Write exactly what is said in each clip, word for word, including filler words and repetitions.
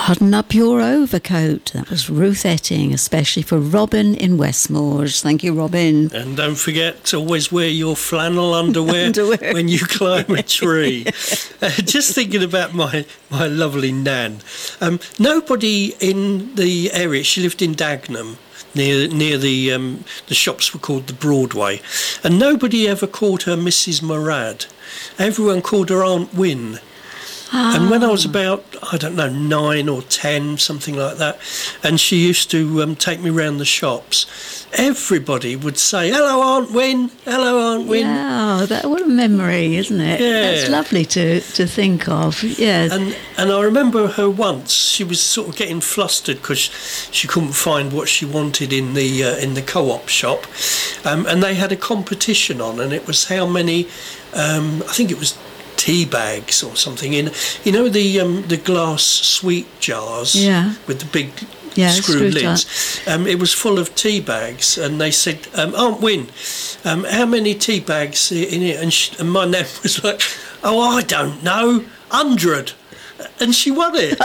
Button up your overcoat. That was Ruth Etting, especially for Robin in Westmoors. Thank you, Robin. And don't forget to always wear your flannel underwear, Underwear. when you climb a tree. uh, just thinking about my, my lovely Nan. Um, nobody in the area, she lived in Dagenham, near near the um, the shops were called the Broadway, and nobody ever called her Missus Murad. Everyone called her Aunt Wynne. And when I was about, I don't know, nine or ten, something like that, and she used to um, take me round the shops, everybody would say, "Hello, Aunt Wynne, hello, Aunt Wynne." Yeah, that, what a memory, isn't it? Yeah. That's lovely to, to think of, yeah. And and I remember her once, she was sort of getting flustered because she couldn't find what she wanted in the uh, in the co-op shop, um, and they had a competition on, and it was how many, um, I think it was tea bags or something in, you know, the um, the glass sweet jars, Yeah. with the big Yeah, screw screw lids. Um, it was full of tea bags, and they said, um, "Aunt Wynne, um, how many tea bags in it?" And, she, and my nan was like, "Oh, I don't know, hundred." And she won it.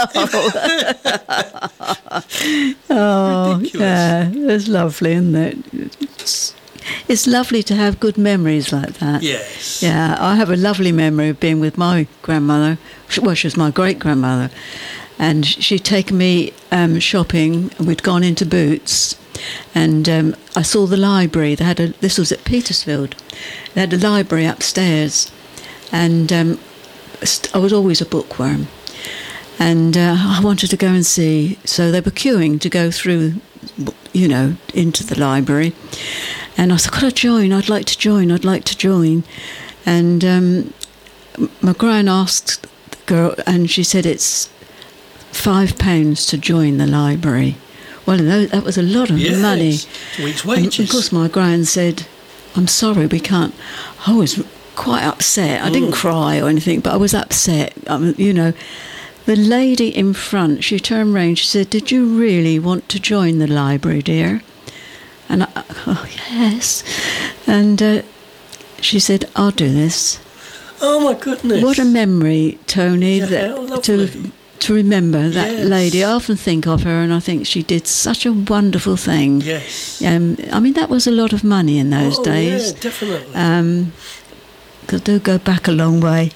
Oh, Ridiculous. yeah, it's lovely, isn't it? It's, it's lovely to have good memories like that. Yes. Yeah, I have a lovely memory of being with my grandmother. Well, she was my great-grandmother. And she'd taken me um, shopping. We'd gone into Boots. And um, I saw the library. They had a, this was at Petersfield. They had a library upstairs. And um, st- I was always a bookworm. And uh, I wanted to go and see. So they were queuing to go through, you know, into the library. And I said, "Could I join? I'd like to join. I'd like to join." And um, my gran asked the girl, and she said it's five pounds to join the library. Well, that was a lot of Yes. money. A week's And wages. of course, my gran said, "I'm sorry, we can't." I was quite upset. I didn't Mm. cry or anything, but I was upset. Um, you know, the lady in front, she turned round, she said, "Did you really want to join the library, dear?" And I, oh, yes. And uh, she said, "I'll do this." Oh my goodness. What a memory, Tony, Yeah, that, how to lovely. to remember that Yes. lady. I often think of her, and I think she did such a wonderful thing. Yes. Um, I mean, that was a lot of money in those oh, days. Yeah, definitely. Um, 'cause they do go back a long way.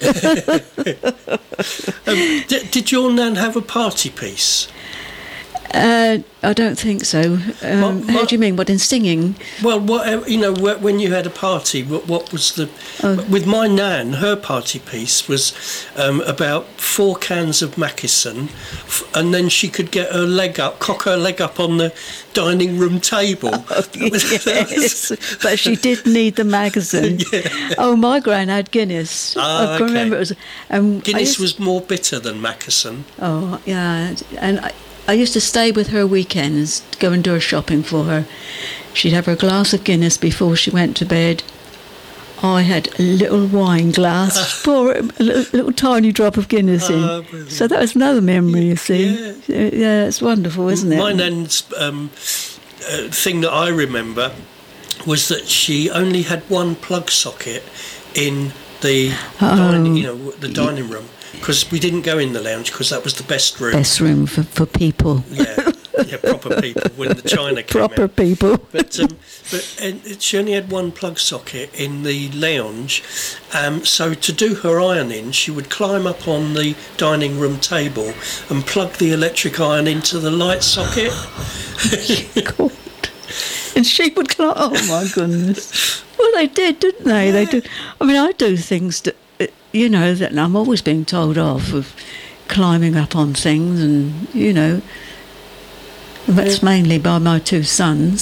um, d- did your nan have a party piece? uh, I don't think so. Um, My- my- how do you mean? What, in singing? Well, what, you know, wh- when you had a party, what, what was the... Oh. With my nan, her party piece was um, about four cans of Mackinson, f- and then she could get her leg up, cock her leg up on the dining room table. Yes, but she did need the magazine. Yeah. Oh, my gran had Guinness. Ah, I can okay. remember it was. Um, I Guinness used- was more bitter than Mackinson. Oh, yeah. And I, I used to stay with her weekends, go and do her shopping for her. She'd have her glass of Guinness before she went to bed. I had a little wine glass, pour a little, little tiny drop of Guinness in. Ah, brilliant. So that was another memory, you see. Yeah. Yeah, it's wonderful, isn't it? My nan's um, uh, thing that I remember was that she only had one plug socket in the Oh. dining, you know, the dining room, because we didn't go in the lounge because that was the best room. Best room for, for people. Yeah, yeah, proper people when the china came Proper out. people. But um, but uh, she only had one plug socket in the lounge, um, so to do her ironing, she would climb up on the dining room table and plug the electric iron into the light socket. God. And she would climb. Oh my goodness! Well, they did, didn't they? They do. I mean, I do things that uh, you know that I'm always being told off of climbing up on things, and you know, that's mainly by my two sons.